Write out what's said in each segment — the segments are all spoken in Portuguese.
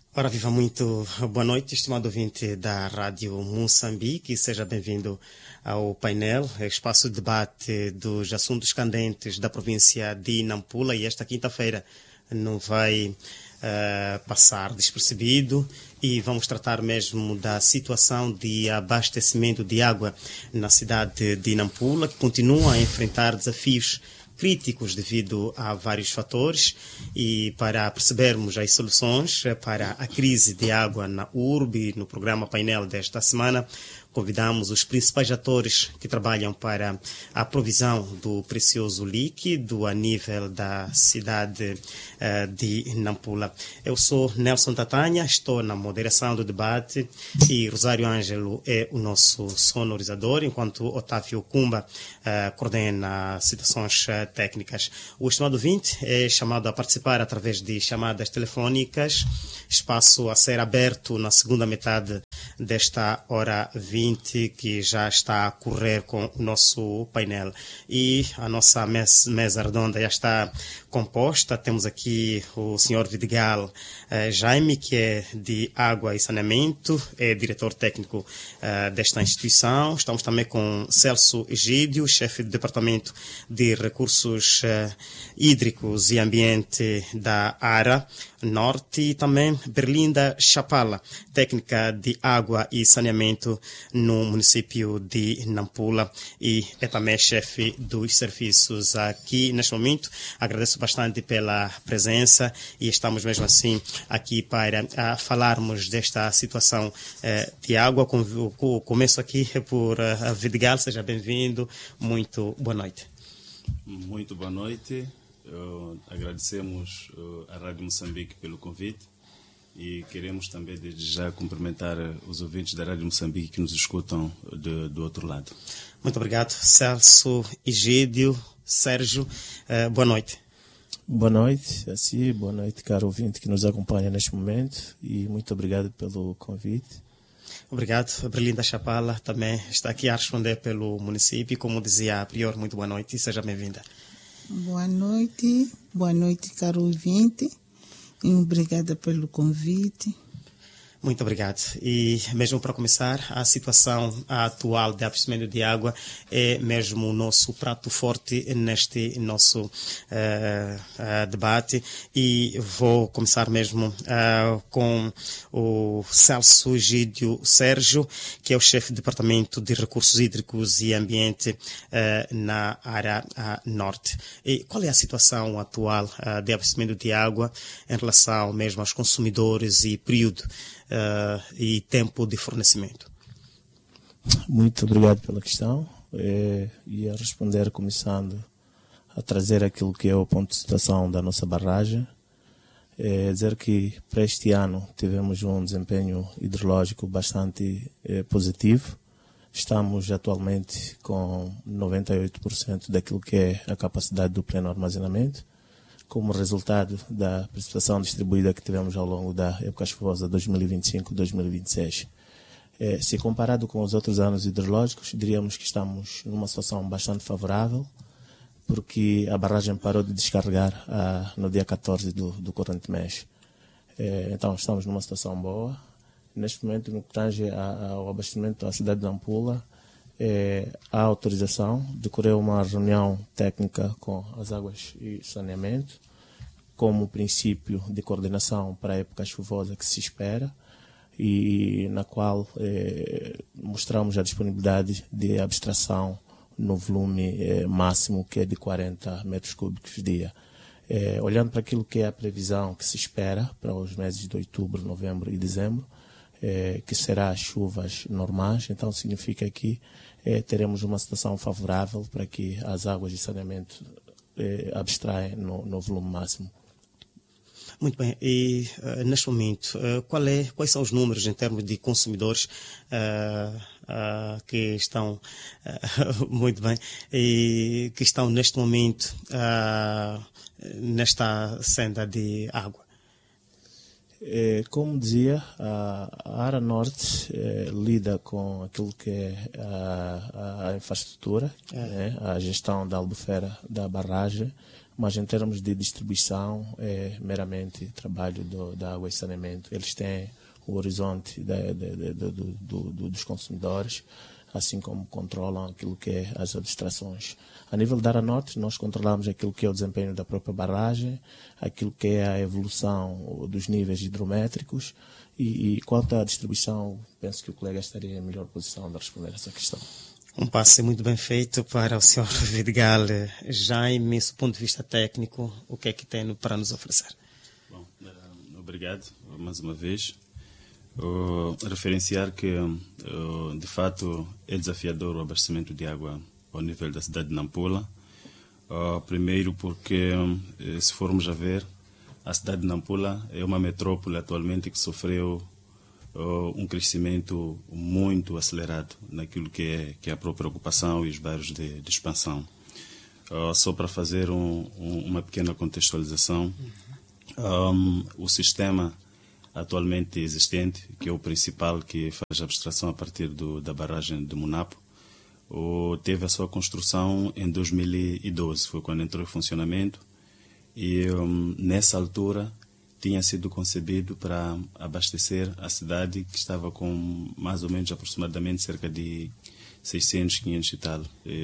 Ora, viva muito boa noite, estimado ouvinte da Rádio Moçambique. Seja bem-vindo ao painel, espaço de debate dos assuntos candentes da província de Nampula. E esta quinta-feira não vai passar despercebido e vamos tratar mesmo da situação de abastecimento de água na cidade de Nampula, que continua a enfrentar desafios críticos devido a vários fatores, e para percebermos as soluções para a crise de água na urbe, no programa painel desta semana, convidamos os principais atores que trabalham para a provisão do precioso líquido a nível da cidade de Nampula. Eu sou Nelson Tatanha, estou na moderação do debate e Rosário Ângelo é o nosso sonorizador, enquanto Otávio Kumba coordena situações técnicas. O estimado ouvinte é chamado a participar através de chamadas telefónicas, espaço a ser aberto na segunda metade desta hora 20, que já está a correr com o nosso painel. E a nossa mesa redonda já está composta. Temos aqui o senhor Vidigal Jaime, que é de Água e Saneamento, é diretor técnico desta instituição. Estamos também com Celso Egídio, chefe do Departamento de Recursos Hídricos e Ambiente da ARA Norte, e também Berlinda Chapala, técnica de água e saneamento no município de Nampula, e é também chefe dos serviços aqui neste momento. Agradeço bastante pela presença e estamos mesmo assim aqui para falarmos desta situação de água. Começo aqui por Vidigal, seja bem-vindo, muito boa noite. Muito boa noite. Agradecemos à Rádio Moçambique pelo convite e queremos também desde já cumprimentar os ouvintes da Rádio Moçambique que nos escutam do outro lado. Muito obrigado, Celso Egídio. Sérgio, boa noite. Boa noite, assim, boa noite, caro ouvinte que nos acompanha neste momento, e muito obrigado pelo convite. Obrigado. A Berlinda Chapala também está aqui a responder pelo município. Como dizia a prior, muito boa noite e seja bem-vinda. Boa noite, caro ouvinte, e obrigada pelo convite. Muito obrigado. E mesmo para começar, a situação atual de abastecimento de água é mesmo o nosso prato forte neste nosso debate, e vou começar mesmo com o Celso Egídio Sérgio, que é o chefe do Departamento de Recursos Hídricos e Ambiente na área norte. E qual é a situação atual de abastecimento de água em relação mesmo aos consumidores e período e tempo de fornecimento? Muito obrigado pela questão. E a responder, começando a trazer aquilo que é o ponto de situação da nossa barragem, dizer que para este ano tivemos um desempenho hidrológico bastante positivo. Estamos atualmente com 98% daquilo que é a capacidade do pleno armazenamento, como resultado da precipitação distribuída que tivemos ao longo da época chuvosa 2025-2026. Se comparado com os outros anos hidrológicos, diríamos que estamos numa situação bastante favorável, porque a barragem parou de descarregar no dia 14 do corrente mês. Então, estamos numa situação boa. Neste momento, no que tange ao abastecimento da cidade de Nampula, há autorização. Decorreu uma reunião técnica com as águas e saneamento, como princípio de coordenação para a época chuvosa que se espera, e na qual mostramos a disponibilidade de abstração no volume máximo, que é de 40 metros cúbicos dia. Olhando para aquilo que é a previsão que se espera para os meses de outubro, novembro e dezembro, que será chuvas normais, então significa que teremos uma situação favorável para que as águas de saneamento abstraem no volume máximo. Muito bem. E neste momento, quais são os números em termos de consumidores que estão muito bem, e que estão neste momento nesta senda de água? Como dizia, a ARA Norte lida com aquilo que é a infraestrutura, né, a gestão da albufeira da barragem, mas em termos de distribuição é meramente trabalho da água e saneamento. Eles têm o horizonte dos consumidores, assim como controlam aquilo que é as abstrações. A nível da Aranorte, nós controlamos aquilo que é o desempenho da própria barragem, aquilo que é a evolução dos níveis hidrométricos e quanto à distribuição, penso que o colega estaria em melhor posição de responder a essa questão. Um passe muito bem feito para o Sr. Vidigal. Jaime, do ponto de vista técnico, o que é que tem para nos oferecer? Bom, obrigado mais uma vez. Referenciar que, de fato, é desafiador o abastecimento de água ao nível da cidade de Nampula. Primeiro porque, se formos a ver, a cidade de Nampula é uma metrópole atualmente que sofreu um crescimento muito acelerado naquilo que é a própria ocupação e os bairros de expansão. Só para fazer uma pequena contextualização, o sistema atualmente existente, que é o principal, que faz a abstração a partir da barragem de Munapo, teve a sua construção em 2012, foi quando entrou em funcionamento, e nessa altura tinha sido concebido para abastecer a cidade, que estava com mais ou menos aproximadamente cerca de 600, 500 e tal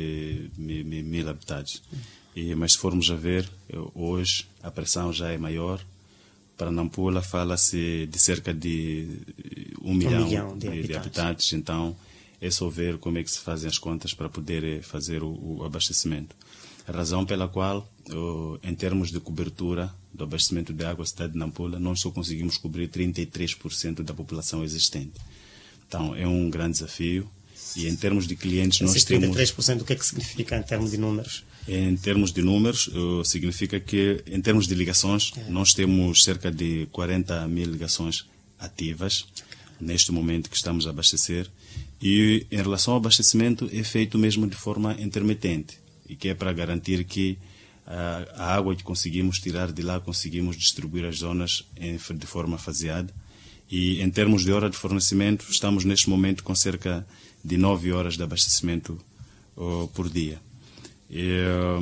mil habitantes. Mas se formos a ver, hoje a pressão já é maior. Para Nampula fala-se de cerca de 1 milhão de habitantes, então é só ver como é que se fazem as contas para poder fazer o abastecimento. A razão pela qual, em termos de cobertura do abastecimento de água, a cidade de Nampula, nós só conseguimos cobrir 33% da população existente. Então, é um grande desafio. E em termos de clientes, nós temos... 33%, o que é que significa em termos de números? Em termos de números, significa que, em termos de ligações, nós temos cerca de 40 mil ligações ativas, neste momento que estamos a abastecer. E, em relação ao abastecimento, é feito mesmo de forma intermitente, e que é para garantir que a água que conseguimos tirar de lá, conseguimos distribuir as zonas de forma faseada. E em termos de hora de fornecimento, estamos neste momento com cerca de 9 horas de abastecimento por dia. E,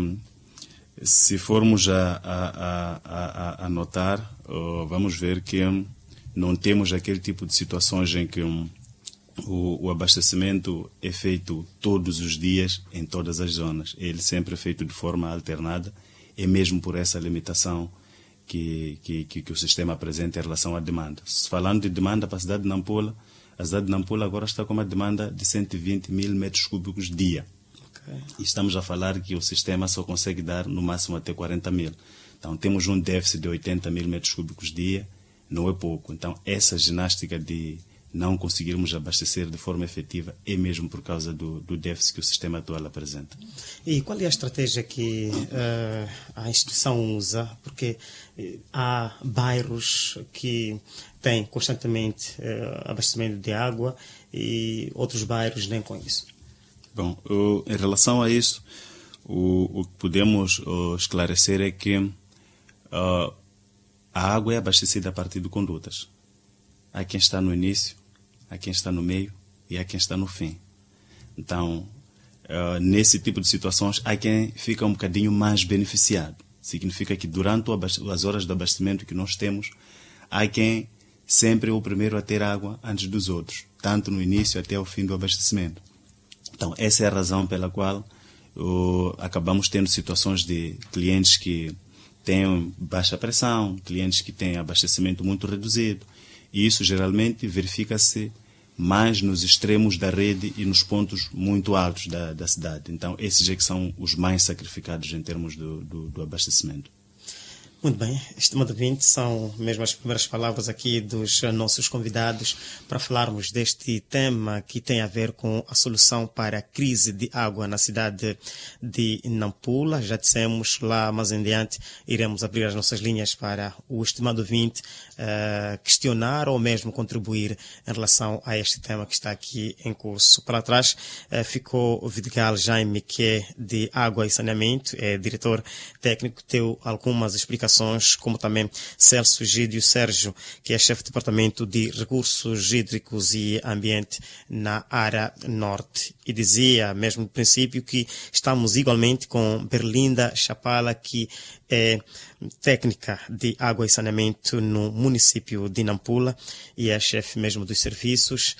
se formos a notar, vamos ver que não temos aquele tipo de situações em que o abastecimento é feito todos os dias em todas as zonas. Ele sempre é feito de forma alternada, é mesmo por essa limitação que o sistema apresenta em relação à demanda. Falando de demanda para a cidade de Nampula, a cidade de Nampula agora está com uma demanda de 120 mil metros cúbicos dia. Okay. E estamos a falar que o sistema só consegue dar no máximo até 40 mil. Então temos um déficit de 80 mil metros cúbicos dia, não é pouco. Então essa ginástica de não conseguirmos abastecer de forma efetiva é mesmo por causa do déficit que o sistema atual apresenta. E qual é a estratégia que a instituição usa? Porque há bairros que têm constantemente abastecimento de água e outros bairros nem com isso. Bom, em relação a isso, o que podemos esclarecer é que a água é abastecida a partir de condutas. Há quem está no início, há quem está no meio e há quem está no fim. Então, nesse tipo de situações, há quem fica um bocadinho mais beneficiado. Significa que durante as horas de abastecimento que nós temos, há quem sempre é o primeiro a ter água antes dos outros, tanto no início até o fim do abastecimento. Então, essa é a razão pela qual acabamos tendo situações de clientes que têm baixa pressão, clientes que têm abastecimento muito reduzido. E isso geralmente verifica-se mais nos extremos da rede e nos pontos muito altos da cidade. Então, esses é que são os mais sacrificados em termos do abastecimento. Muito bem, estimado ouvinte, são mesmo as primeiras palavras aqui dos nossos convidados para falarmos deste tema que tem a ver com a solução para a crise de água na cidade de Nampula. Já dissemos lá mais em diante, iremos abrir as nossas linhas para o estimado ouvinte questionar ou mesmo contribuir em relação a este tema que está aqui em curso. Para trás ficou o Vidigal Jaime, que é de Água e Saneamento, é diretor técnico, deu algumas explicações Comunicações, como também Celso Gídio Sérgio, que é chefe de Departamento de Recursos Hídricos e Ambiente na área norte. E dizia mesmo no princípio que estamos igualmente com Berlinda Chapala, que é técnica de água e saneamento no município de Nampula e é chefe mesmo dos serviços.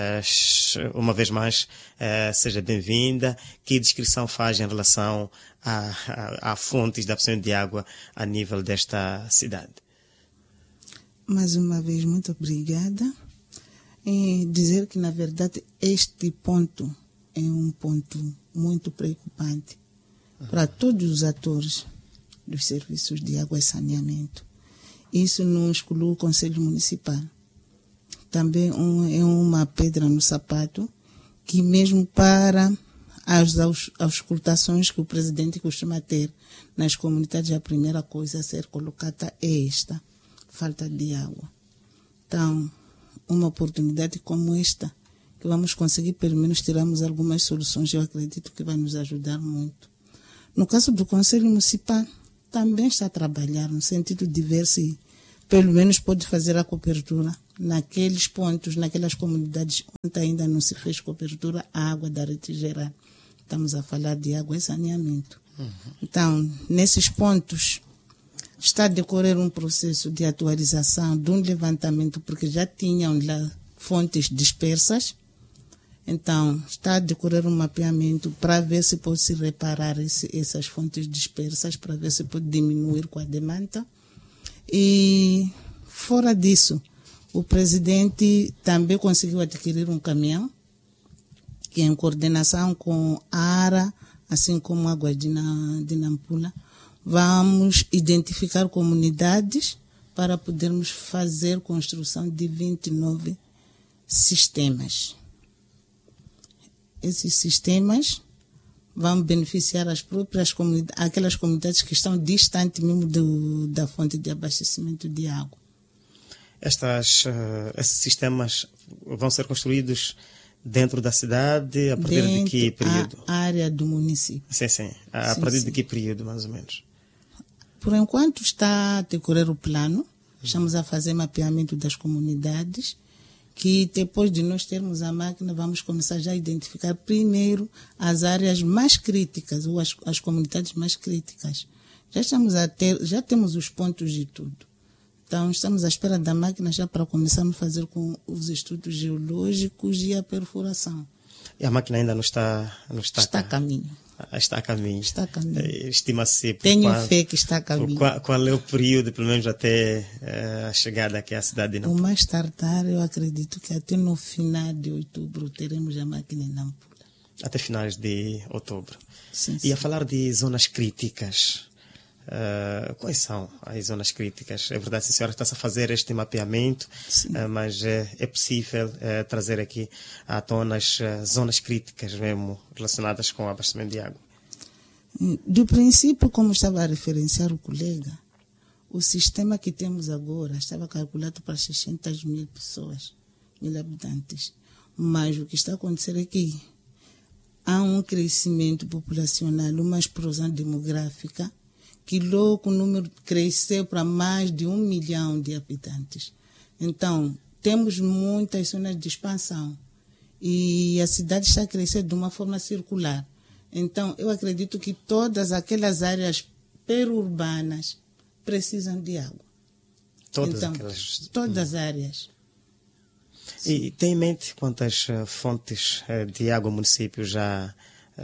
Uma vez mais, seja bem-vinda. Que descrição faz em relação a fontes de abastecimento de água a nível desta cidade? Mais uma vez, muito obrigada. E dizer que, na verdade, este ponto é um ponto muito preocupante para todos os atores dos serviços de água e saneamento. Isso não exclui o Conselho Municipal. Também é uma pedra no sapato que, mesmo para as auscultações que o presidente costuma ter nas comunidades, a primeira coisa a ser colocada é esta, falta de água. Então, uma oportunidade como esta, que vamos conseguir pelo menos tirarmos algumas soluções, eu acredito que vai nos ajudar muito. No caso do Conselho Municipal, também está a trabalhar no sentido de ver se pelo menos pode fazer a cobertura naqueles pontos, naquelas comunidades onde ainda não se fez cobertura, a água da rede geral. Estamos a falar de água e saneamento. Então, nesses pontos, está a decorrer um processo de atualização, de um levantamento, porque já tinham lá fontes dispersas. Então, está a decorrer um mapeamento para ver se pode se reparar essas fontes dispersas, para ver se pode diminuir com a demanda. E, fora disso, o presidente também conseguiu adquirir um caminhão, que em coordenação com a ARA, assim como a Água de Nampula, vamos identificar comunidades para podermos fazer construção de 29 sistemas. Esses sistemas vão beneficiar as próprias comunidades, aquelas comunidades que estão distantes mesmo da fonte de abastecimento de água. Esses sistemas vão ser construídos dentro da cidade, a partir de que período? A área do município. Sim. A partir de que período, mais ou menos? Por enquanto está a decorrer o plano. Estamos a fazer mapeamento das comunidades, que depois de nós termos a máquina, vamos começar já a identificar primeiro as áreas mais críticas, ou as comunidades mais críticas. Já temos os pontos de tudo. Então, estamos à espera da máquina já para começarmos a fazer com os estudos geológicos e a perfuração. E a máquina ainda não está Está a caminho. Está a caminho. Está a caminho. Estima-se... Tenho fé que está a caminho. Qual é o período, pelo menos até a chegada aqui à cidade de Nampula? O mais tardar, eu acredito que até no final de outubro teremos a máquina em Nampula. Até finais de outubro. Sim. E a falar de zonas críticas, quais são as zonas críticas? É verdade, a senhora está a fazer este mapeamento, mas é possível trazer aqui à tona as zonas críticas mesmo relacionadas com o abastecimento de água? Do princípio, como estava a referenciar o colega, o sistema que temos agora estava calculado para 600 mil pessoas, 1.000 habitantes. Mas o que está a acontecer é que há um crescimento populacional, uma explosão demográfica, que logo o número cresceu para mais de 1 milhão de habitantes. Então, temos muitas zonas de expansão e a cidade está a crescer de uma forma circular. Então, eu acredito que todas aquelas áreas perurbanas precisam de água. Todas as áreas. E tem em mente quantas fontes de água o município já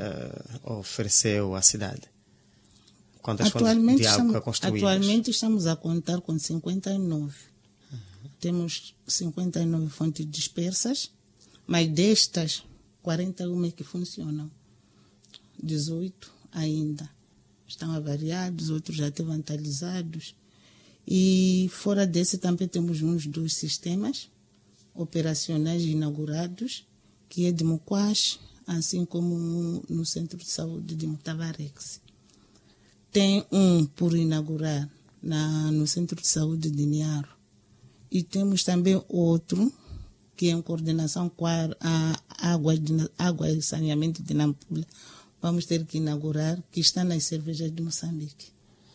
ofereceu à cidade? Quantas fontes de água construídas? Atualmente estamos a contar com 59. Temos 59 fontes dispersas, mas destas, 41 é que funcionam. 18 ainda estão avariados, outros já estão vandalizados. E fora desse também temos uns 2 sistemas operacionais inaugurados, que é de Muquash, assim como no Centro de Saúde de Mutavarex. Tem um por inaugurar no Centro de Saúde de Niaro. E temos também outro, que é em coordenação com a água e saneamento de Nampula. Vamos ter que inaugurar, que está nas cervejas de Moçambique.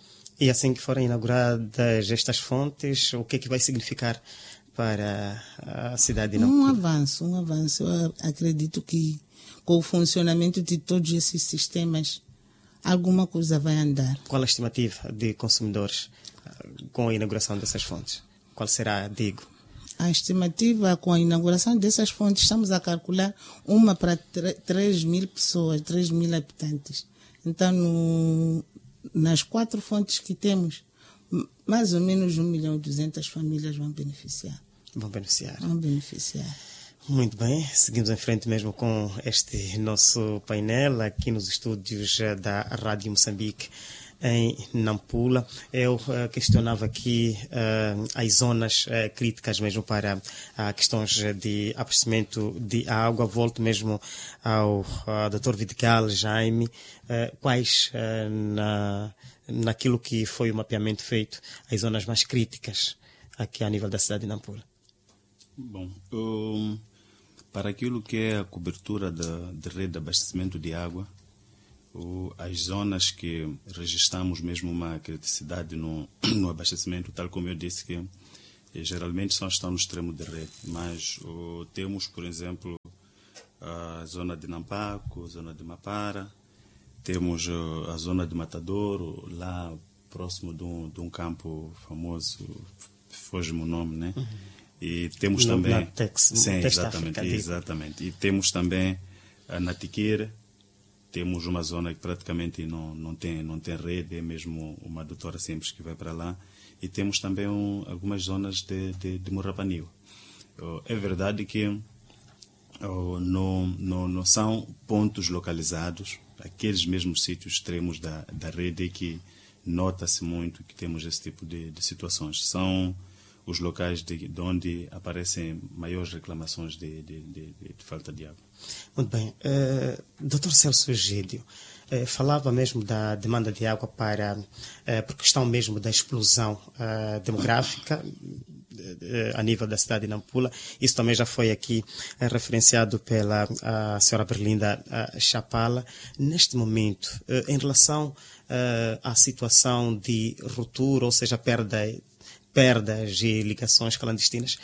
E assim que forem inauguradas estas fontes, o que é que vai significar para a cidade de Nampula? Um avanço. Eu acredito que com o funcionamento de todos esses sistemas, alguma coisa vai andar. Qual a estimativa de consumidores com a inauguração dessas fontes? Qual será, digo? A estimativa com a inauguração dessas fontes, estamos a calcular uma para 3.000 pessoas, 3.000 habitantes. Então, nas 4 fontes que temos, mais ou menos 1.200.000 famílias vão beneficiar. Vão beneficiar. Vão beneficiar. Muito bem, seguimos em frente mesmo com este nosso painel aqui nos estúdios da Rádio Moçambique em Nampula. Eu questionava aqui as zonas críticas mesmo para questões de abastecimento de água. Volto mesmo ao Dr. Vidigal Jaime. Quais, naquilo que foi o mapeamento feito, as zonas mais críticas aqui a nível da cidade de Nampula? Bom, para aquilo que é a cobertura de rede de abastecimento de água, as zonas que registramos mesmo uma criticidade no abastecimento, tal como eu disse, que geralmente só estão no extremo de rede, mas temos, por exemplo, a zona de Nampaco, a zona de Mapara, temos a zona de Matadouro, lá próximo de um campo famoso, foge-me o nome, né? Uhum. E temos também... Sim, exatamente. E temos também a Natiqueira. Temos uma zona que praticamente não tem rede, é mesmo uma adutora simples que vai para lá. E temos também algumas zonas de Morrapanil. É verdade que não são pontos localizados, aqueles mesmos sítios extremos da rede que nota-se muito que temos esse tipo de situações. São os locais de onde aparecem maiores reclamações de falta de água. Muito bem. Dr. Celso Egídio, falava mesmo da demanda de água por questão mesmo da explosão demográfica a nível da cidade de Nampula. Isso também já foi aqui referenciado pela senhora Berlinda Chapala. Neste momento, em relação à situação de ruptura, ou seja, perdas e ligações clandestinas,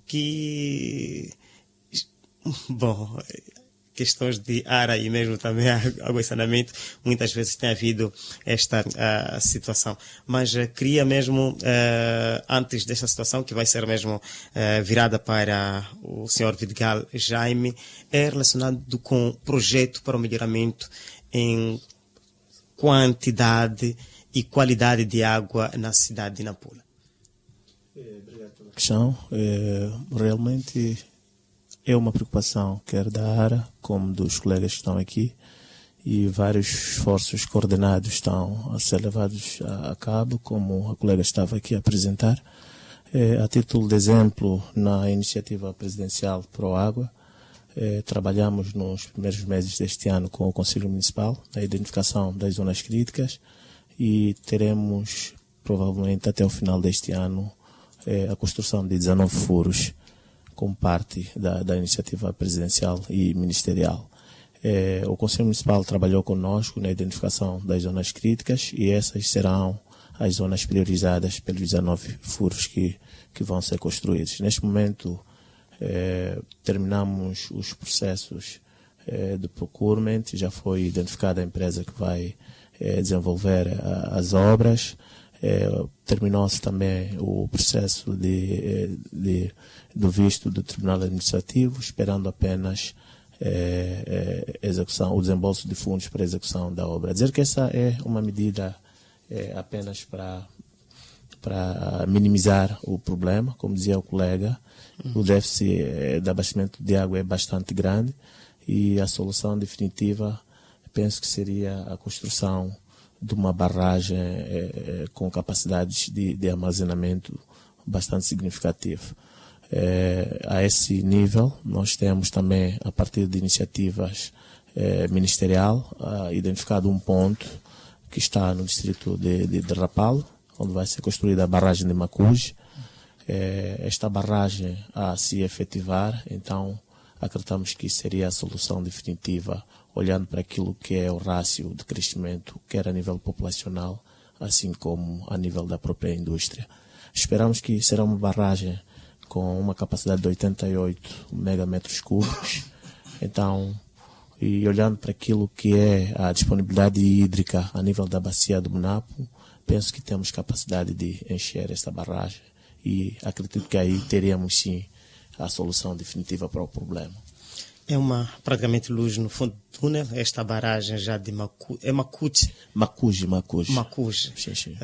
bom, questões de ar e mesmo também água e saneamento, muitas vezes tem havido esta situação. Mas queria mesmo, antes desta situação, que vai ser mesmo virada para o Sr. Vidigal Jaime, é relacionado com o projeto para o melhoramento em quantidade e qualidade de água na cidade de Nampula. Obrigado pela questão. Realmente é uma preocupação, quer da ARA, como dos colegas que estão aqui, e vários esforços coordenados estão a ser levados a cabo, como a colega estava aqui a apresentar. A título de exemplo, na iniciativa presidencial Pro Água, trabalhamos nos primeiros meses deste ano com o Conselho Municipal, na identificação das zonas críticas, e teremos, provavelmente até o final deste ano, a construção de 19 furos como parte da iniciativa presidencial e ministerial. O Conselho Municipal trabalhou conosco na identificação das zonas críticas e essas serão as zonas priorizadas pelos 19 furos que vão ser construídos. Neste momento, terminamos os processos de procurement, já foi identificada a empresa que vai desenvolver as obras. Terminou-se também o processo do visto do Tribunal Administrativo, esperando apenas execução, o desembolso de fundos para a execução da obra. Dizer que essa é uma medida apenas para minimizar o problema, como dizia o colega, o déficit de abastecimento de água é bastante grande e a solução definitiva penso que seria a construção de uma barragem com capacidades de armazenamento bastante significativo. A esse nível, nós temos também, a partir de iniciativas ministerial, identificado um ponto que está no distrito de Rapalo, onde vai ser construída a barragem de Macuge. Esta barragem a se efetivar, então acreditamos que seria a solução definitiva, olhando para aquilo que é o rácio de crescimento, quer a nível populacional, assim como a nível da própria indústria. Esperamos que será uma barragem com uma capacidade de 88 megametros cúbicos. Então, e olhando para aquilo que é a disponibilidade hídrica a nível da bacia do Munapo, penso que temos capacidade de encher esta barragem e acredito que aí teríamos sim a solução definitiva para o problema. É praticamente luz no fundo do túnel, esta barragem já de Macuji. Macuji. Sim, sim.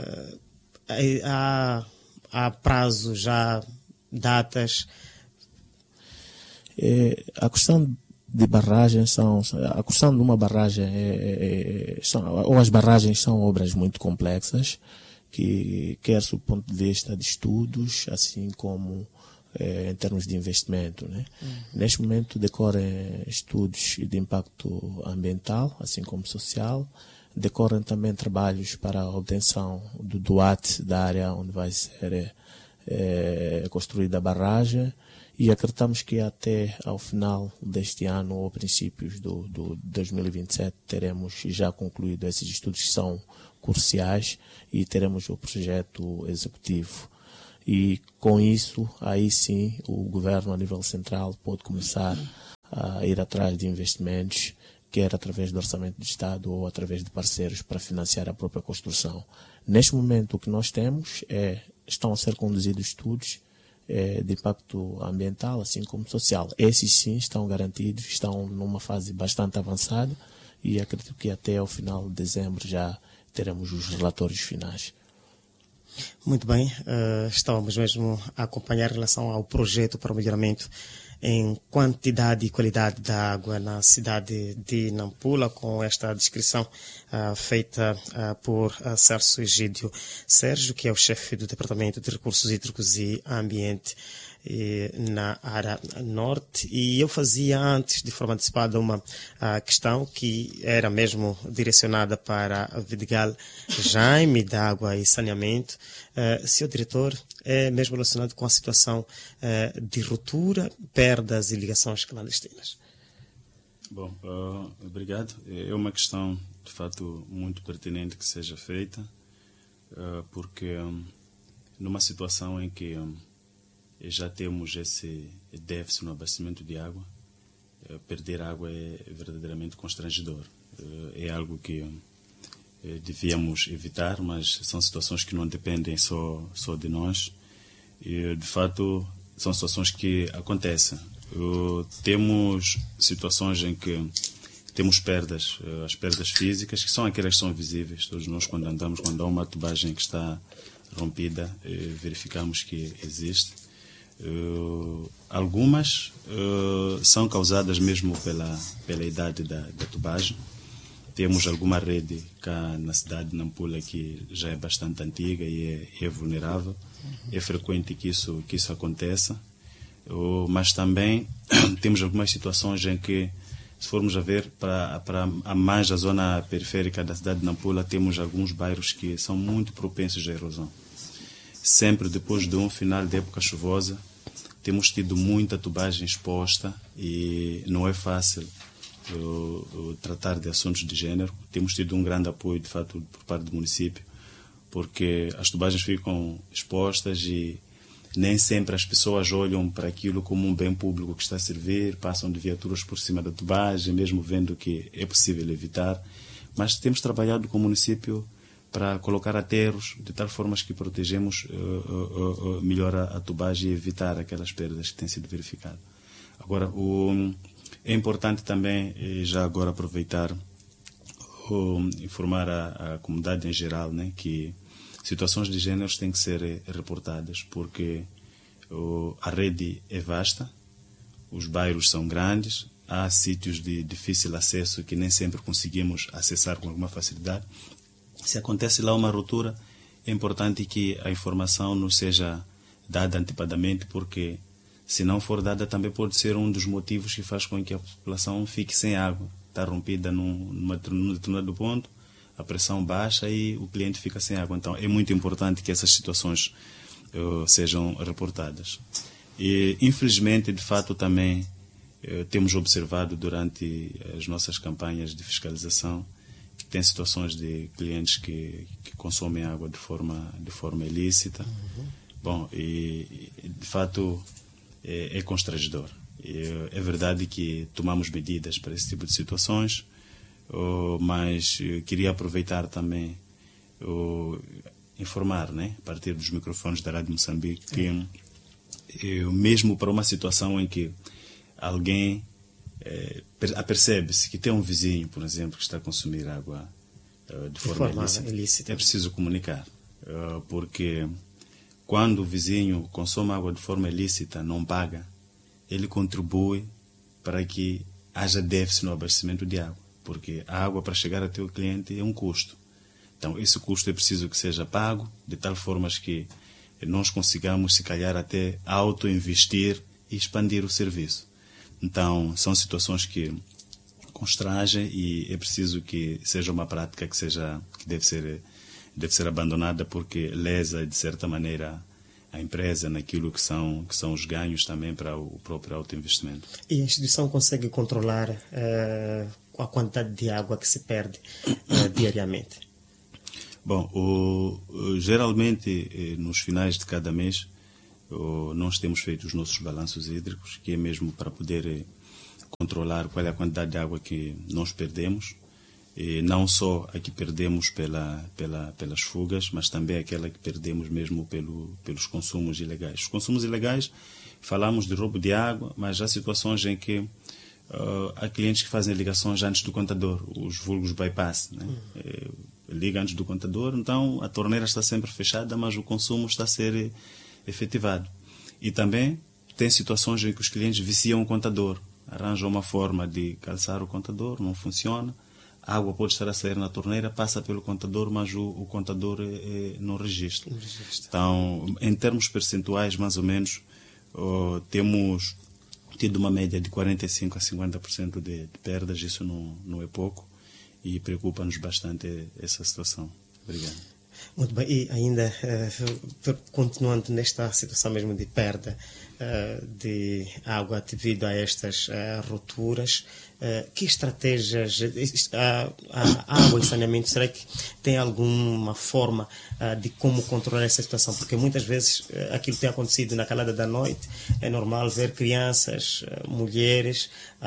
Há prazo já, datas? A questão de barragens a questão de uma barragem ou as barragens são obras muito complexas, que quer-se do ponto de vista de estudos, assim como em termos de investimento, né? Neste momento decorrem estudos de impacto ambiental, assim como social, decorrem também trabalhos para a obtenção do DUAT da área onde vai ser construída a barragem, e acreditamos que até ao final deste ano ou princípios do 2027 teremos já concluído esses estudos que são cruciais e teremos o projeto executivo. E com isso, aí sim, o governo a nível central pode começar a ir atrás de investimentos, quer através do orçamento do Estado ou através de parceiros para financiar a própria construção. Neste momento, o que nós temos estão a ser conduzidos estudos de impacto ambiental, assim como social. Esses sim estão garantidos, estão numa fase bastante avançada e acredito que até ao final de dezembro já teremos os relatórios finais. Muito bem, estávamos mesmo a acompanhar em relação ao projeto para o melhoramento em quantidade e qualidade da água na cidade de Nampula, com esta descrição feita por Sérgio Egídio Sérgio, que é o chefe do Departamento de Recursos Hídricos e Ambiente na área norte. E eu fazia antes, de forma antecipada, uma questão que era mesmo direcionada para Vidigal Jaime, da Água e Saneamento. Senhor diretor, é mesmo relacionado com a situação de ruptura, perdas e ligações clandestinas. Bom, obrigado. É uma questão, de fato, muito pertinente que seja feita, porque numa situação em que já temos esse déficit no abastecimento de água, perder água é verdadeiramente constrangedor. É algo que devíamos evitar, mas são situações que não dependem só de nós. E, de fato, são situações que acontecem. Temos situações em que temos perdas, as perdas físicas, que são aquelas que são visíveis. Todos nós, quando andamos, quando há uma tubagem que está rompida, verificamos que existe. Algumas são causadas mesmo pela idade da tubagem. Temos alguma rede cá na cidade de Nampula que já é bastante antiga e é vulnerável. É frequente que isso aconteça. Mas também temos algumas situações em que, se formos a ver para mais a zona periférica da cidade de Nampula, temos alguns bairros que são muito propensos à erosão. Sempre depois de um final de época chuvosa, temos tido muita tubagem exposta e não é fácil tratar de assuntos de género. Temos tido um grande apoio, de fato, por parte do município, porque as tubagens ficam expostas e nem sempre as pessoas olham para aquilo como um bem público que está a servir, passam de viaturas por cima da tubagem, mesmo vendo que é possível evitar. Mas temos trabalhado com o município para colocar aterros de tal forma que protegemos melhor a tubagem e evitar aquelas perdas que têm sido verificadas. Agora, é importante também, já agora aproveitar, informar a comunidade em geral, né, que situações de géneros têm que ser reportadas, porque a rede é vasta, os bairros são grandes, há sítios de difícil acesso que nem sempre conseguimos acessar com alguma facilidade. Se acontece lá uma ruptura, é importante que a informação não seja dada antecipadamente, porque se não for dada também pode ser um dos motivos que faz com que a população fique sem água. Está rompida num determinado ponto, a pressão baixa e o cliente fica sem água. Então é muito importante que essas situações sejam reportadas. E infelizmente, de fato, também temos observado durante as nossas campanhas de fiscalização tem situações de clientes que consomem água de forma ilícita. Bom, e de fato é constrangedor. É verdade que tomamos medidas para esse tipo de situações, mas eu queria aproveitar também informar, né, a partir dos microfones da Rádio Moçambique, que mesmo para uma situação em que alguém apercebe-se que tem um vizinho, por exemplo, que está a consumir água de forma ilícita, é preciso comunicar, porque quando o vizinho consome água de forma ilícita, não paga, ele contribui para que haja déficit no abastecimento de água, porque a água para chegar até o cliente é um custo. Então, esse custo é preciso que seja pago, de tal forma que nós consigamos, se calhar, até auto-investir e expandir o serviço. Então, são situações que constrangem e é preciso que seja uma prática que deve ser abandonada, porque lesa, de certa maneira, a empresa naquilo que são os ganhos também para o próprio autoinvestimento. E a instituição consegue controlar a quantidade de água que se perde diariamente? Bom, geralmente nos finais de cada mês nós temos feito os nossos balanços hídricos, que é mesmo para poder controlar qual é a quantidade de água que nós perdemos, e não só a que perdemos pelas fugas, mas também aquela que perdemos mesmo pelos consumos ilegais. Os consumos ilegais, falamos de roubo de água, mas há situações em que há clientes que fazem ligações antes do contador, os vulgos bypass, né? Liga antes do contador, então a torneira está sempre fechada, mas o consumo está a ser efetivado. E também tem situações em que os clientes viciam o contador, arranjam uma forma de calçar o contador, não funciona, a água pode estar a sair na torneira, passa pelo contador, mas o contador não registra. Então, em termos percentuais, mais ou menos, temos tido uma média de 45% a 50% de perdas, isso não é pouco, e preocupa-nos bastante essa situação. Obrigado. Muito bem, e ainda continuando nesta situação mesmo de perda de água devido a estas rupturas, que estratégias, a água e saneamento, será que tem alguma forma de como controlar essa situação? Porque muitas vezes aquilo que tem acontecido na calada da noite, é normal ver crianças, mulheres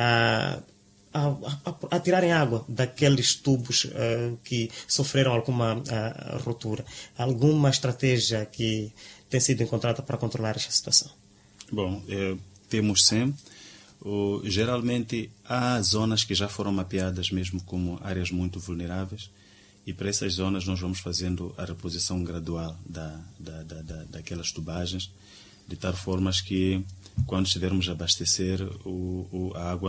a tirarem água daqueles tubos que sofreram alguma ruptura. Alguma estratégia que tem sido encontrada para controlar esta situação? Bom, temos sempre. Geralmente há zonas que já foram mapeadas mesmo como áreas muito vulneráveis, e para essas zonas nós vamos fazendo a reposição gradual daquelas tubagens, de tal forma que quando estivermos a abastecer, a água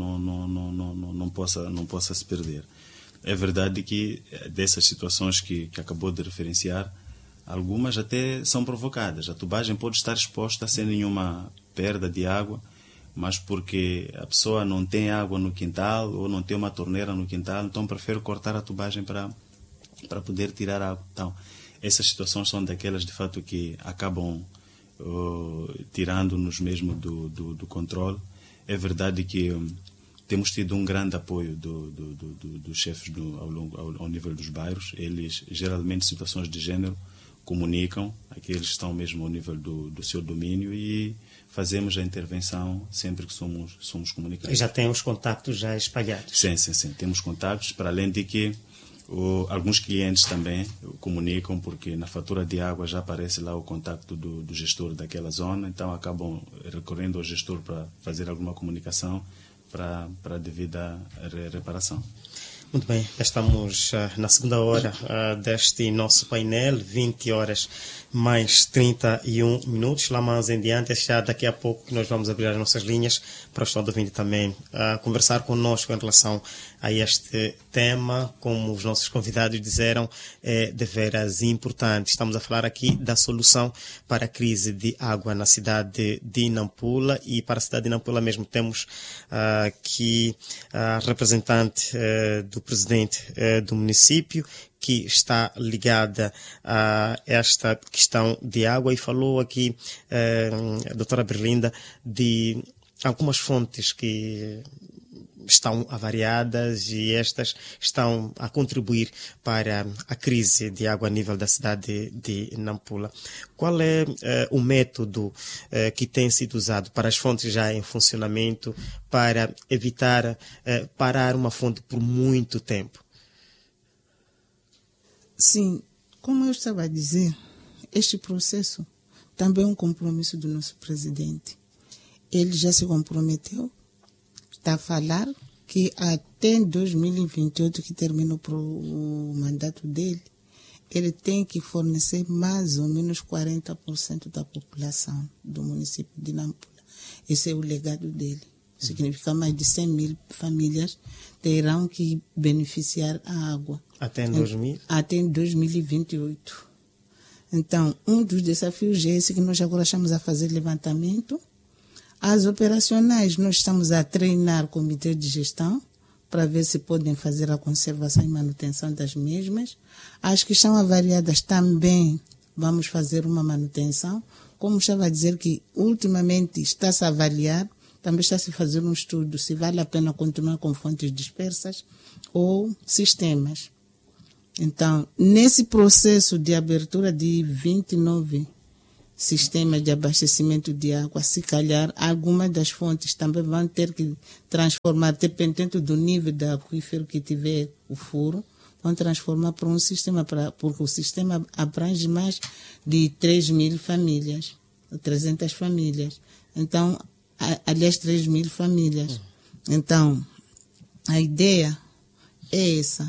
não possa se perder. É verdade que dessas situações que acabou de referenciar, algumas até são provocadas. A tubagem pode estar exposta sem nenhuma perda de água, mas porque a pessoa não tem água no quintal ou não tem uma torneira no quintal, então prefere cortar a tubagem para poder tirar água. Então, essas situações são daquelas, de fato, que acabam tirando-nos mesmo do controle. É verdade que temos tido um grande apoio dos chefes ao nível dos bairros. Eles, geralmente, situações de género, comunicam, aqueles que estão mesmo ao nível do seu domínio, e fazemos a intervenção sempre que somos comunicados. E já tem os contactos já espalhados? Sim. Temos contactos, para além de que alguns clientes também comunicam, porque na fatura de água já aparece lá o contacto do gestor daquela zona, então acabam recorrendo ao gestor para fazer alguma comunicação para a devida reparação. Muito bem, estamos na segunda hora deste nosso painel, 20 horas mais 31 minutos. Lá mais em diante, já daqui a pouco que nós vamos abrir as nossas linhas para o estado ouvinte também conversar conosco em relação a este tema. Como os nossos convidados disseram, é de veras importante. Estamos a falar aqui da solução para a crise de água na cidade de Nampula, e para a cidade de Nampula mesmo temos aqui a representante do presidente do município, que está ligada a esta questão de água, e falou aqui a doutora Berlinda de algumas fontes que estão avariadas e estas estão a contribuir para a crise de água a nível da cidade de Nampula. Qual é o método que tem sido usado para as fontes já em funcionamento para evitar parar uma fonte por muito tempo? Sim, como eu estava a dizer, este processo também é um compromisso do nosso presidente. Ele já se comprometeu, está a falar que até 2028, que termina o mandato dele, ele tem que fornecer mais ou menos 40% da população do município de Nampula. Esse é o legado dele. Significa mais de 100 mil famílias terão que beneficiar a água. Até em 2028. Então, um dos desafios é esse que nós agora estamos a fazer levantamento. As operacionais, nós estamos a treinar o comitê de gestão para ver se podem fazer a conservação e manutenção das mesmas. As que estão avariadas também vamos fazer uma manutenção. Como estava a dizer que ultimamente está-se a avaliar, também está-se a fazer um estudo se vale a pena continuar com fontes dispersas ou sistemas. Então, nesse processo de abertura de 29 sistemas de abastecimento de água, se calhar algumas das fontes também vão ter que transformar, dependendo do nível do aquífero que tiver o furo, vão transformar para um sistema, porque o sistema abrange mais de 3 mil famílias, 300 famílias. Então, aliás, 3 mil famílias. Então, a ideia é essa,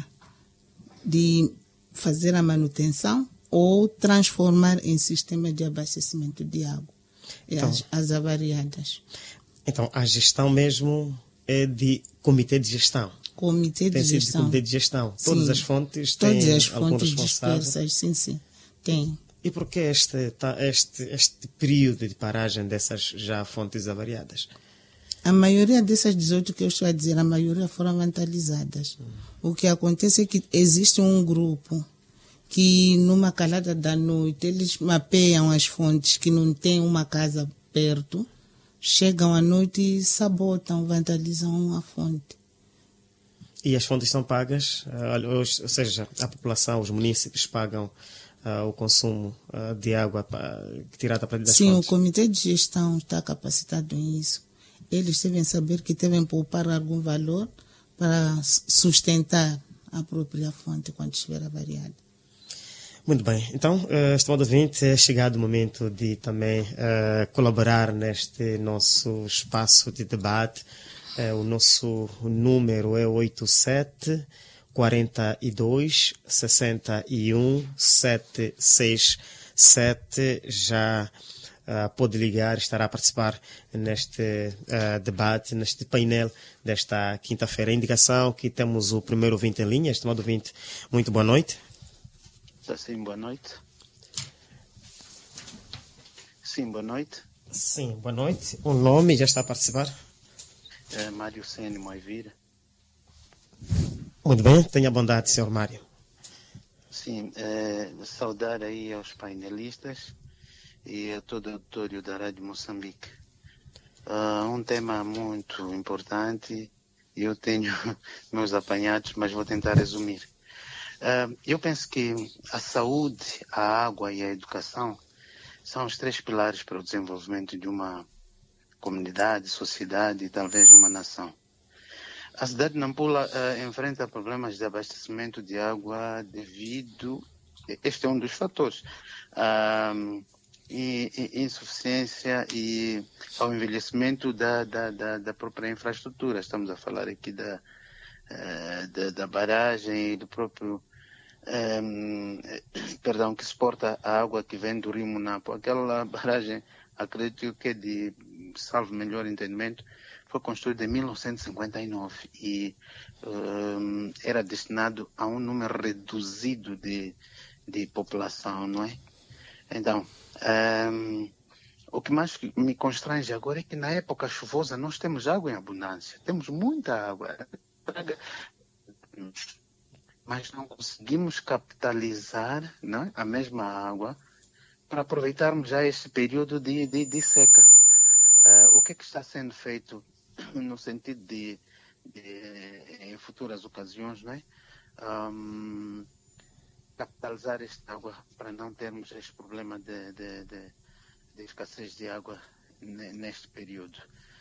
de fazer a manutenção ou transformar em sistema de abastecimento de água, então, as avariadas. Então, a gestão mesmo é de comitê de gestão. Comitê de gestão. Comitê de gestão. Sim. Todas as fontes têm todas as algum fontes responsável? dispersas, sim, tem. E por que este período de paragem dessas já fontes avariadas? A maioria dessas 18 que eu estou a dizer, a maioria foram vandalizadas. O que acontece é que existe um grupo que, numa calada da noite, eles mapeiam as fontes que não tem uma casa perto, chegam à noite e sabotam, vandalizam a fonte. E as fontes são pagas? Ou seja, a população, os munícipes pagam o consumo de água tirada para das fontes? Sim, fontes? o comitê de gestão está capacitado em isso. Eles devem saber que devem poupar algum valor para sustentar a própria fonte quando estiver avariada. Muito bem. Então, estimado ouvinte, é chegado o momento de também colaborar neste nosso espaço de debate. O nosso número é 87 42 61 767. Já pode ligar, estará a participar neste debate, neste painel desta quinta-feira. A indicação que temos o primeiro ouvinte em linha. Estimado ouvinte, muito boa noite. Sim, boa noite. Sim, boa noite. Sim, boa noite. O nome já está a participar? Mário Sene Moivira. Muito bem, tenha bondade, senhor Mário. Sim, saudar aí aos painelistas e a todo o auditório da Rádio Moçambique. Um tema muito importante, eu tenho meus apanhados, mas vou tentar resumir. Eu penso que a saúde, a água e a educação são os 3 pilares para o desenvolvimento de uma comunidade, sociedade e talvez uma nação. A cidade de Nampula enfrenta problemas de abastecimento de água devido, este é um dos fatores, insuficiência e ao envelhecimento da própria infraestrutura. Estamos a falar aqui da barragem e do próprio que suporta a água que vem do rio Munapo. Aquela barragem, acredito que é de, salvo melhor entendimento, foi construída em 1959 e era destinado a um número reduzido de população, não é? Então, o que mais me constrange agora é que na época chuvosa nós temos água em abundância, temos muita água, mas não conseguimos capitalizar, não, a mesma água para aproveitarmos já este período de seca. O que é que está sendo feito no sentido de em futuras ocasiões, não é? Capitalizar esta água para não termos este problema de escassez de água neste período.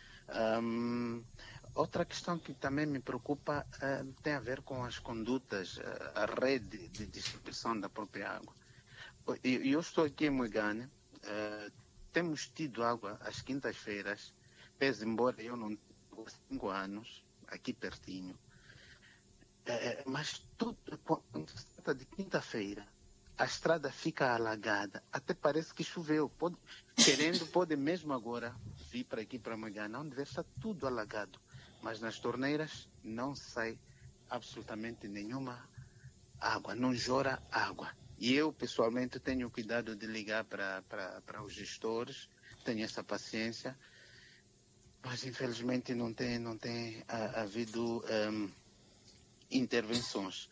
Outra questão que também me preocupa tem a ver com as condutas, a rede de distribuição da própria água. Eu estou aqui em Muigane, temos tido água às quintas-feiras, pese embora eu não tenha 5 anos, aqui pertinho, mas tudo, quando se trata de quinta-feira, a estrada fica alagada, até parece que choveu, pode mesmo agora vir para aqui para Muigane, onde está tudo alagado, mas nas torneiras não sai absolutamente nenhuma água, não jorra água. E eu, pessoalmente, tenho cuidado de ligar para os gestores, tenho essa paciência, mas infelizmente não tem havido intervenções.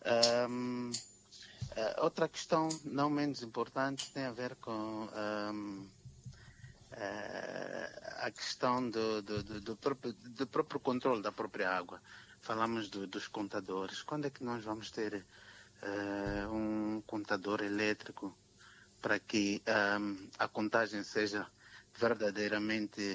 Outra questão não menos importante tem a ver com a questão do próprio controle da própria água. Falamos dos contadores. Quando é que nós vamos ter um contador elétrico para que a contagem seja verdadeiramente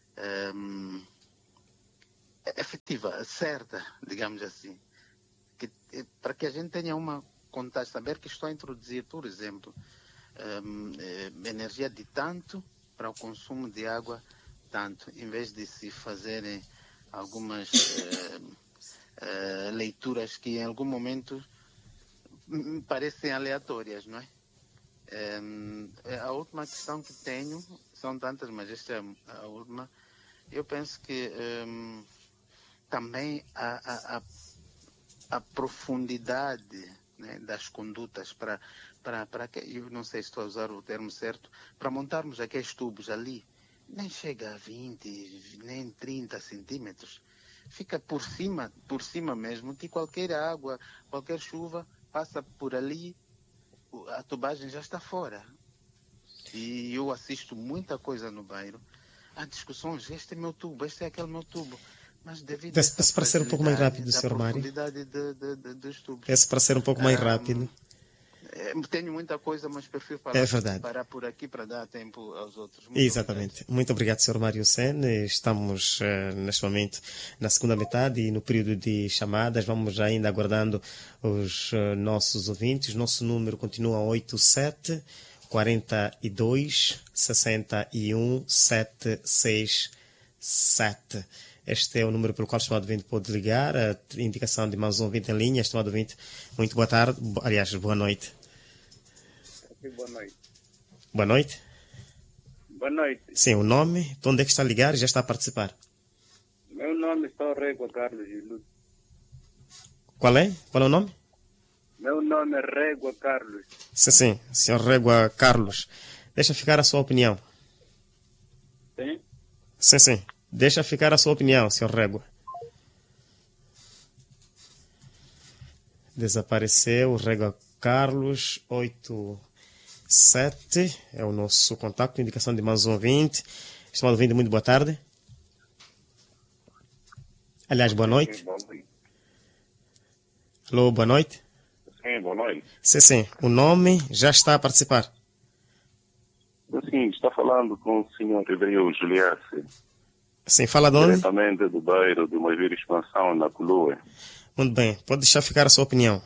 efetiva, certa, digamos assim? Para que a gente tenha uma contagem, saber que estou a introduzir, por exemplo, energia de tanto para o consumo de água, tanto, em vez de se fazerem algumas leituras que em algum momento me parecem aleatórias, não é? A última questão que tenho, são tantas, mas esta é a última. Eu penso que também a profundidade, né, das condutas para que, eu não sei se estou a usar o termo certo, para montarmos aqueles tubos ali, nem chega a 20, nem 30 centímetros. Fica por cima mesmo, que qualquer água, qualquer chuva passa por ali, a tubagem já está fora. E eu assisto muita coisa no bairro. Há discussões, este é meu tubo, este é aquele meu tubo. Mas devido Peço para ser um pouco mais rápido, Sr. Mário. Dos tubos. Peço para ser um pouco mais rápido. Tenho muita coisa, mas prefiro parar por aqui para dar tempo aos outros. Exatamente. Muito obrigado, Sr. Mário Sen. Estamos neste momento na segunda metade e no período de chamadas. Vamos ainda aguardando os nossos ouvintes. Nosso número continua 87 42 61 767. Este é o número pelo qual o estimado ouvinte pode ligar. A indicação de mais um ouvinte em linha. Estimado ouvinte, muito boa tarde. Aliás, boa noite. Boa noite. Boa noite. Boa noite. Sim, o nome, de onde é que está a ligar e já está a participar? Meu nome é Régua Carlos de Lúcio. Qual é? Qual é o nome? Meu nome é Régua Carlos. Sim, senhor Régua Carlos. Deixa ficar a sua opinião. Sim? Sim. Deixa ficar a sua opinião, senhor Régua. Desapareceu o Régua Carlos 87. É o nosso contato, indicação de mais um ouvinte. Estimado ouvinte, muito boa tarde. Aliás, boa noite. Boa noite. Alô, boa noite. Sim, boa noite. Sim. O nome já está a participar. Sim, está falando com o senhor Ribeiro Juliace. Sim, fala de onde? Diretamente do bairro de Moivira Expansão, na Colua. Muito bem, pode deixar ficar a sua opinião.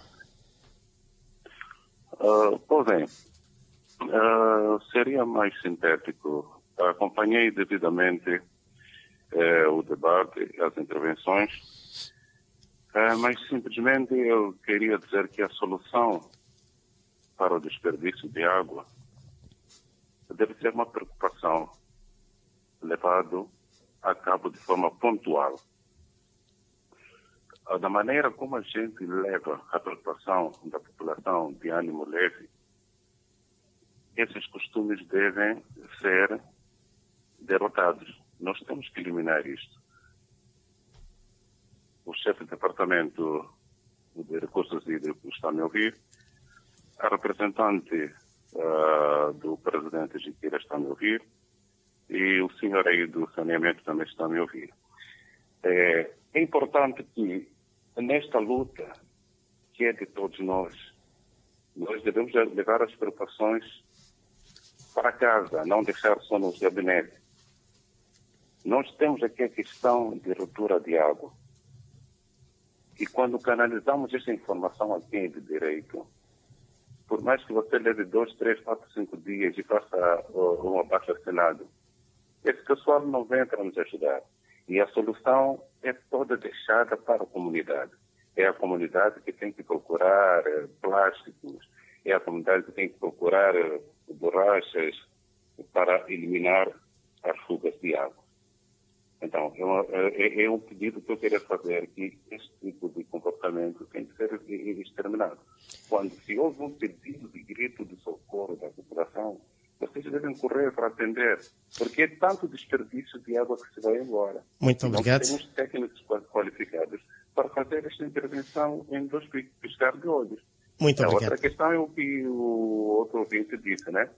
Pois bem, seria mais sintético. Acompanhei devidamente o debate e as intervenções, mas simplesmente eu queria dizer que a solução para o desperdício de água deve ser uma preocupação levada a cabo de forma pontual. Da maneira como a gente leva a preocupação da população de ânimo leve, esses costumes devem ser derrotados. Nós temos que eliminar isto. O chefe de departamento de recursos hídricos está a me ouvir, a representante do presidente Jiquira está a me ouvir, e o senhor aí do saneamento também está a me ouvir. É importante que, nesta luta, que é de todos nós devemos levar as preocupações para casa, não deixar só nos gabinetes. Nós temos aqui a questão de ruptura de água. E quando canalizamos esta informação a quem é de direito, por mais que você leve 2, 3, 4, 5 dias e faça um abaixo-assinado, esse pessoal não vem para nos ajudar. E a solução é toda deixada para a comunidade. É a comunidade que tem que procurar plásticos, é a comunidade que tem que procurar borrachas para eliminar as fugas de água. Então, é um pedido que eu queria fazer, que este tipo de comportamento tem que ser exterminado. Quando se houve um pedido de grito de socorro da população, vocês devem correr para atender, porque é tanto desperdício de água que se vai embora. Muito obrigado. Nós temos técnicos qualificados para fazer esta intervenção em 2 piscar de olhos. Muito obrigado. A outra questão é o que o outro ouvinte disse, né?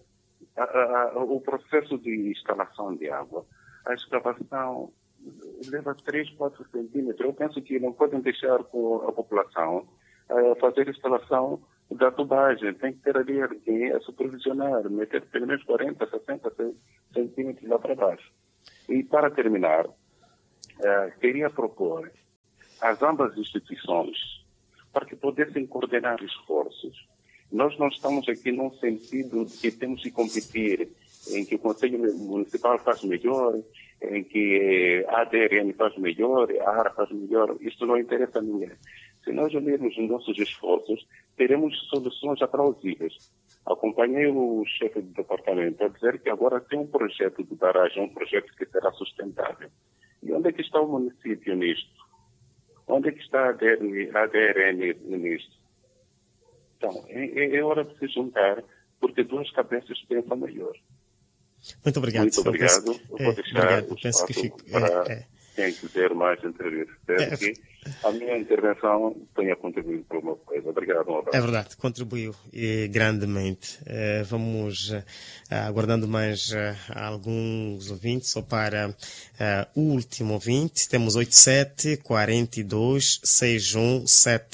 O processo de instalação de água, a escavação leva 3, 4 centímetros. Eu penso que não podem deixar a população fazer a instalação da tubagem. Tem que ter ali alguém a supervisionar, meter pelo menos 40, 60 centímetros lá para baixo. E para terminar, queria propor às ambas instituições para que pudessem coordenar esforços. Nós não estamos aqui num sentido de que temos que competir, em que o Conselho Municipal faz melhor, em que a ADRN faz melhor, a ARA faz melhor. Isso não interessa a ninguém. Se nós unirmos os nossos esforços, teremos soluções aplausíveis. Acompanhei o chefe do departamento a dizer que agora tem um projeto de barragem, um projeto que será sustentável. E onde é que está o município nisto? Onde é que está a ADRN nisto? Então, é hora de se juntar, porque 2 cabeças pensam melhor. Muito obrigado. Muito obrigado. Eu vou deixar o penso que para quem quiser mais entrevistas. Espero que a minha intervenção tenha contribuído para alguma coisa. Obrigado. Um abraço. É verdade, contribuiu grandemente. Vamos aguardando mais alguns ouvintes, só para o último ouvinte. Temos 87 42 61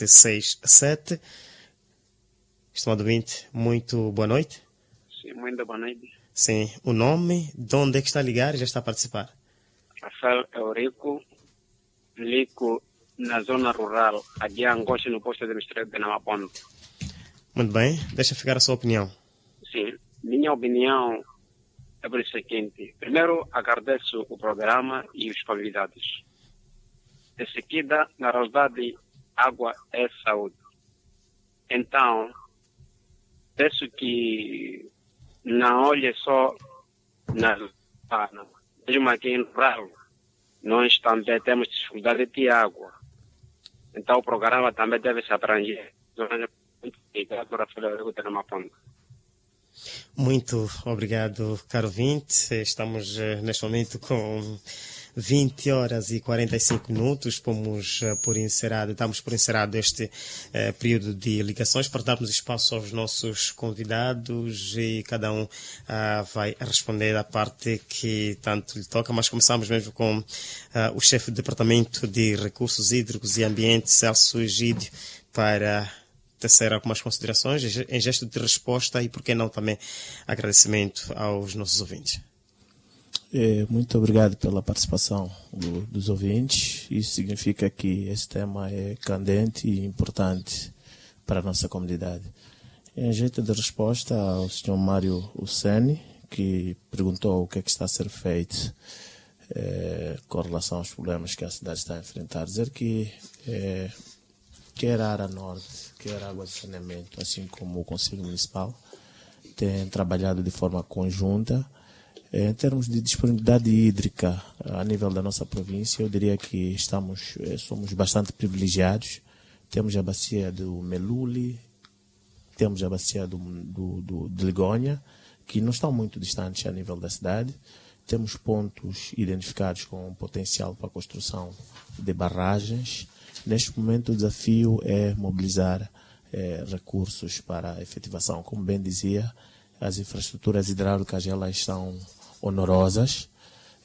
767. Estimado ouvinte, muito boa noite. Sim, muito boa noite. Sim, o nome, de onde é que está a ligar e já está a participar? Rafael Eurico, ligo na zona rural, aqui em Angoche, no posto administrativo de Namapondo. Muito bem, deixa ficar a sua opinião. Sim, minha opinião é por o seguinte. Primeiro, agradeço o programa e os convidados. Em seguida, na realidade, água é saúde. Então, peço que não olhe só na urbana. Mesmo aqui em rural, nós também temos dificuldade de água. Então o programa também deve se abranger. Muito obrigado, Rafael Eurico de Namapondo. Muito obrigado, caro ouvinte. Estamos neste momento com 20 horas e 45 minutos. Estamos por encerrado este período de ligações para darmos espaço aos nossos convidados e cada um vai responder a parte que tanto lhe toca. Mas começamos mesmo com o chefe do Departamento de Recursos Hídricos e Ambiente, Celso Egídio, para tecer algumas considerações em gesto de resposta e, por que não, também agradecimento aos nossos ouvintes. Muito obrigado pela participação dos ouvintes. Isso significa que esse tema é candente e importante para a nossa comunidade. Em jeito de resposta ao Sr. Mário Uceni, que perguntou o que é que está a ser feito com relação aos problemas que a cidade está a enfrentar, dizer que quer a área norte, quer a água de saneamento, assim como o Conselho Municipal, tem trabalhado de forma conjunta. Em termos de disponibilidade hídrica a nível da nossa província, eu diria que somos bastante privilegiados. Temos a bacia do Meluli, temos a bacia de Ligonha, que não estão muito distantes a nível da cidade. Temos pontos identificados com potencial para a construção de barragens. Neste momento, o desafio é mobilizar recursos para a efetivação. Como bem dizia, as infraestruturas hidráulicas elas são onerosas.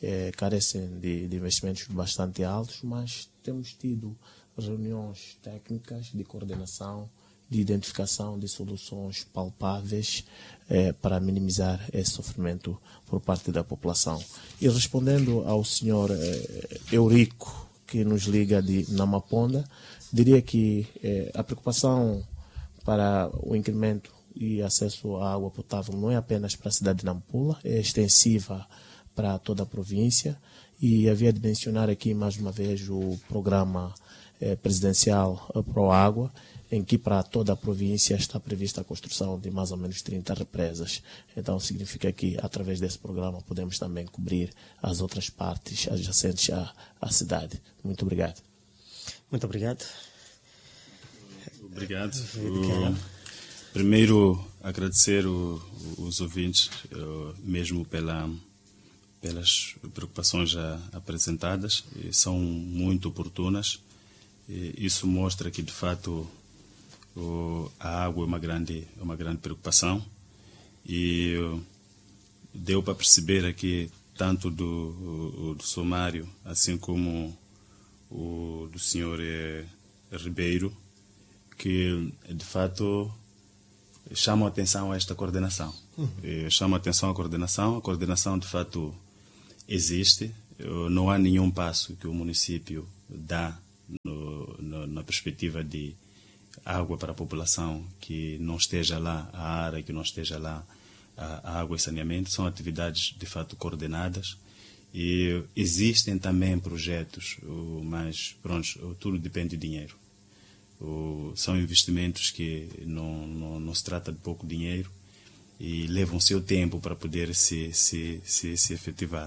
carecem de investimentos bastante altos, mas temos tido reuniões técnicas de coordenação, de identificação de soluções palpáveis para minimizar esse sofrimento por parte da população. E respondendo ao senhor Eurico, que nos liga de Namaponda, diria que a preocupação para o incremento e acesso à água potável não é apenas para a cidade de Nampula, é extensiva para toda a província, e havia de mencionar aqui mais uma vez o programa presidencial Pro Água, em que para toda a província está prevista a construção de mais ou menos 30 represas. Então significa que através desse programa podemos também cobrir as outras partes adjacentes à cidade. Muito obrigado. Muito obrigado. Obrigado. Primeiro, agradecer os ouvintes, mesmo pelas preocupações já apresentadas, são muito oportunas. Isso mostra que, de fato, a água é uma grande preocupação, e deu para perceber aqui, tanto do Somário, assim como o do senhor Ribeiro, que, de fato, chamam a atenção a esta coordenação. Chamam a atenção à coordenação. A coordenação, de fato, existe. Não há nenhum passo que o município dá na perspectiva de água para a população que não esteja lá a área, que não esteja lá a água e saneamento. São atividades, de fato, coordenadas. E existem também projetos, mas, pronto, tudo depende de dinheiro. São investimentos que não se trata de pouco dinheiro e levam seu tempo para poder se efetivar.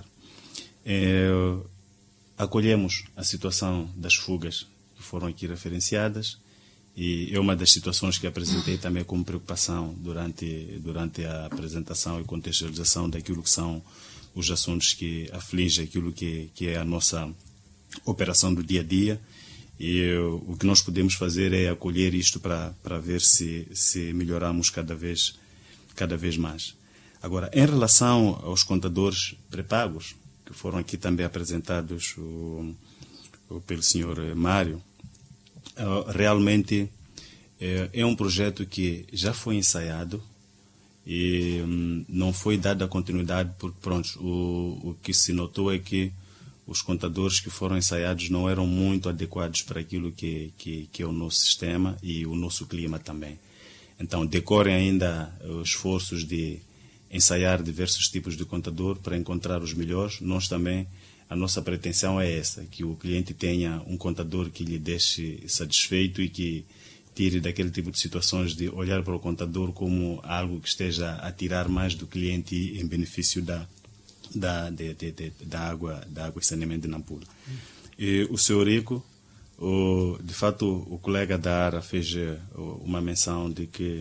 Acolhemos a situação das fugas que foram aqui referenciadas, e é uma das situações que apresentei também como preocupação durante a apresentação e contextualização daquilo que são os assuntos que afligem aquilo que é a nossa operação do dia a dia. E o que nós podemos fazer é acolher isto para ver se melhoramos cada vez mais. Agora, em relação aos contadores pré-pagos, que foram aqui também apresentados pelo senhor Mário, realmente é um projeto que já foi ensaiado e não foi dada continuidade, porque, pronto, o que se notou é que os contadores que foram ensaiados não eram muito adequados para aquilo que é o nosso sistema e o nosso clima também. Então, decorrem ainda os esforços de ensaiar diversos tipos de contador para encontrar os melhores. Nós também, a nossa pretensão é essa, que o cliente tenha um contador que lhe deixe satisfeito e que tire daquele tipo de situações de olhar para o contador como algo que esteja a tirar mais do cliente em benefício da água e saneamento de Nampula. E o senhor Rico, de fato, o colega da ARA fez uma menção de que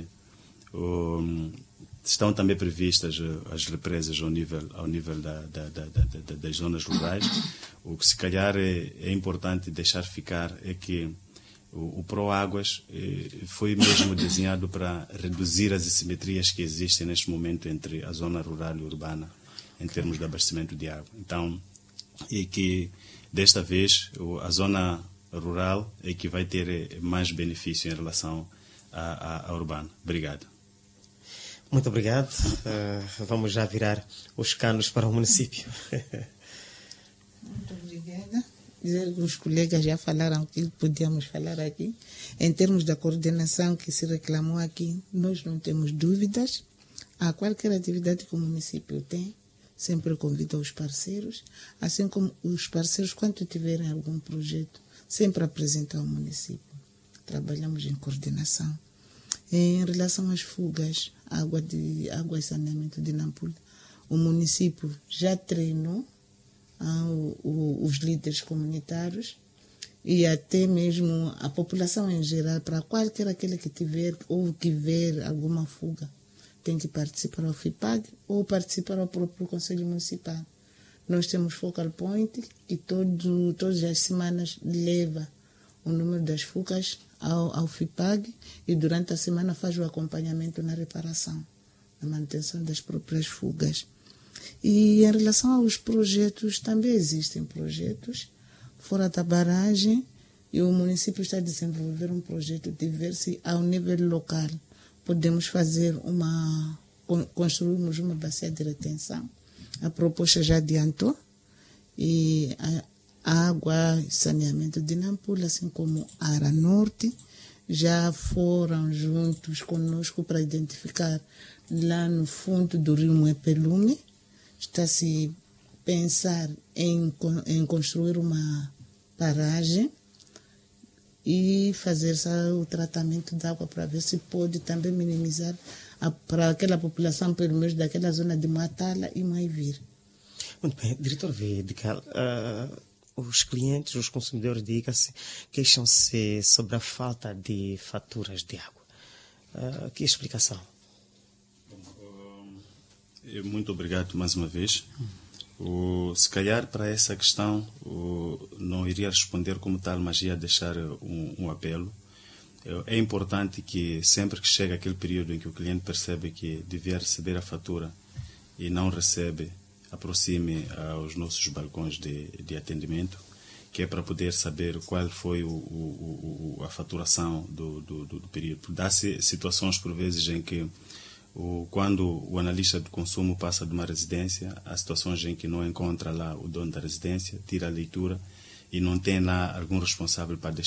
estão também previstas as represas ao nível das zonas rurais. O que se calhar é importante deixar ficar é que o Proáguas foi mesmo desenhado para reduzir as assimetrias que existem neste momento entre a zona rural e urbana em termos de abastecimento de água. Então, e que desta vez a zona rural é que vai ter mais benefício em relação à urbana. Obrigado. Muito obrigado. Vamos já virar os canos para o município. Muito obrigada. Dizer que os colegas já falaram o que podíamos falar aqui. Em termos da coordenação que se reclamou aqui, nós não temos dúvidas. A qualquer atividade que o município tem, sempre convida os parceiros, assim como os parceiros, quando tiverem algum projeto, sempre apresentam ao município. Trabalhamos em coordenação. Em relação às fugas, água e saneamento de Nampula, o município já treinou os líderes comunitários e até mesmo a população em geral, para qualquer aquele que tiver ou que ver alguma fuga, tem que participar ao FIPAG ou participar ao próprio Conselho Municipal. Nós temos focal point que todas as semanas leva o número das fugas ao FIPAG e durante a semana faz o acompanhamento na reparação, na manutenção das próprias fugas. E em relação aos projetos, também existem projetos fora da barragem, e o município está a desenvolver um projeto de ver se ao nível local podemos construirmos uma bacia de retenção. A proposta já adiantou, e a água e saneamento de Nampula, assim como a Ara Norte, já foram juntos conosco para identificar lá no fundo do rio Muepelume. Está-se a pensar em construir uma barragem e fazer o tratamento de água para ver se pode também minimizar para aquela população, pelo menos daquela zona de Matala e Maivir. Muito bem, diretor Vidigal, os clientes, os consumidores de ICAS queixam-se sobre a falta de faturas de água. Que explicação? Muito obrigado mais uma vez. Se calhar para essa questão não iria responder como tal, mas ia deixar um apelo. É importante que sempre que chega aquele período em que o cliente percebe que devia receber a fatura e não recebe, aproxime aos nossos balcões de atendimento, que é para poder saber qual foi a faturação do período. Dá-se situações por vezes em que quando o analista do consumo passa de uma residência, há situações em que não encontra lá o dono da residência, tira a leitura e não tem lá algum responsável para deixar